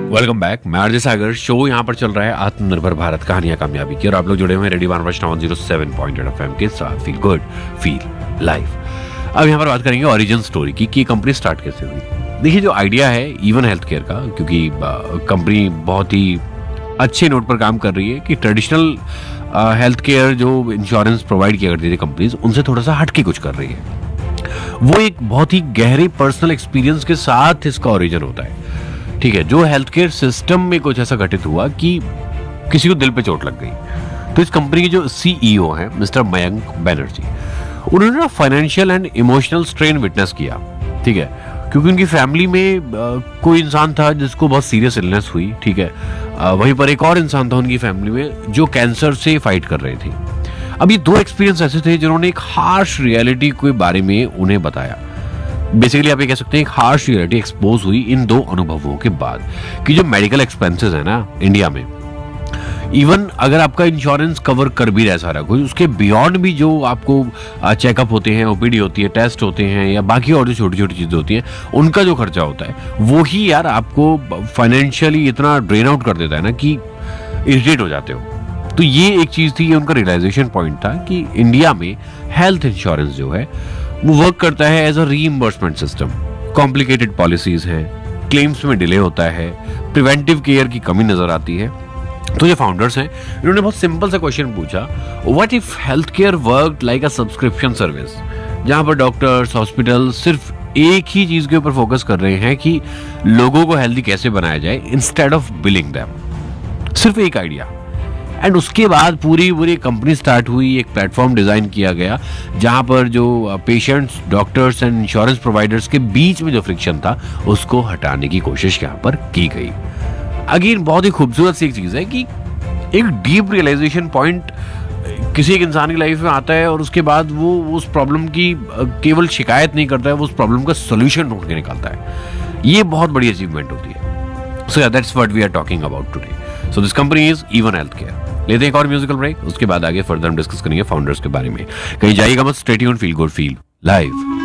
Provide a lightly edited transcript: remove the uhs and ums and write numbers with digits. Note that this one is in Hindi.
Welcome back. मैं आरजे सागर। शो यहाँ पर चल रहा है आत्मनिर्भर भारत कहानियां कामयाबी की, और आप लोग जुड़े हुए हैं रेडियो 107.8 FM के साथ। Feel good feel life. अब यहाँ पर बात करेंगे ओरिजिन स्टोरी की कि कंपनी स्टार्ट कैसे हुई। देखिए, जो आइडिया है इवन हेल्थ केयर का, क्योंकि कंपनी बहुत ही अच्छे नोट पर काम कर रही है कि ट्रेडिशनल हेल्थ केयर जो इंश्योरेंस प्रोवाइड किया करती थी कंपनीज, उनसे थोड़ा सा हटके कुछ कर रही है। वो एक बहुत ही गहरे पर्सनल एक्सपीरियंस के साथ इसका ओरिजिन होता है। ठीक है, जो हेल्थ केयर सिस्टम में कुछ ऐसा घटित हुआ कि किसी को दिल पे चोट लग गई। तो इस कंपनी के जो सीईओ हैं मिस्टर मयंक बैनर्जी, उन्होंने ना financial and emotional strain witness किया। ठीक है, क्योंकि उनकी फैमिली में कोई इंसान था जिसको बहुत सीरियस इलनेस हुई। ठीक है, वहीं पर एक और इंसान था उनकी फैमिली में जो कैंसर से फाइट कर रहे थे। अब ये दो एक्सपीरियंस ऐसे थे जिन्होंने एक हार्श रियलिटी के बारे में उन्हें बताया। बेसिकली आप ये कह सकते हैं एक हार्श रियलिटी एक्सपोज हुई इन दो अनुभवों के बाद कि जो मेडिकल एक्सपेंसेस है ना इंडिया में, इवन अगर आपका इंश्योरेंस कवर कर भी रहा सारा कुछ, उसके बियॉन्ड भी जो आपको चेकअप होते हैं, ओपीडी होती है, टेस्ट होते हैं, या बाकी और जो छोटी छोटी चीजें होती हैं, उनका जो खर्चा होता है वो ही यार आपको फाइनेंशियली इतना ड्रेन आउट कर देता है ना कि इरिटेट हो जाते हो। तो ये एक चीज थी, ये उनका रियलाइजेशन पॉइंट था कि इंडिया में हेल्थ इंश्योरेंस जो है वो वर्क करता है as a reimbursement system. Complicated policies हैं, क्लेम्स में डिले होता है, प्रिवेंटिव केयर की कमी नजर आती है। तो जो फाउंडर्स हैं इन्होंने बहुत सिंपल सा क्वेश्चन पूछा, what if health care worked like a subscription service, जहां पर डॉक्टर्स, हॉस्पिटल सिर्फ एक ही चीज के ऊपर फोकस कर रहे हैं कि लोगों को हेल्दी कैसे बनाया जाए इंस्टेड ऑफ बिलिंग देम। सिर्फ एक आइडिया। एंड उसके बाद पूरी कंपनी स्टार्ट हुई, एक प्लेटफॉर्म डिजाइन किया गया जहां पर जो patients, doctors and insurance providers के बीच में जो फ्रिक्शन था उसको हटाने की कोशिश यहां पर की गई। अगेन बहुत ही खूबसूरत सी एक चीज है कि एक डीप रियलाइजेशन पॉइंट किसी एक इंसान की लाइफ में आता है और उसके बाद वो उस प्रॉब्लम की केवल शिकायत नहीं करता है, वो उस प्रॉब्लम का सोल्यूशन ढूंढ के निकालता है। ये बहुत बड़ी अचीवमेंट होती है। So that's what we are talking about today. So this company is even health care. लेते हैं एक और म्यूजिकल ब्रेक, उसके बाद आगे फर्दर हम डिस्कस करेंगे फाउंडर्स के बारे में। कहीं जाइएगा मत, stay tuned, feel good feel live.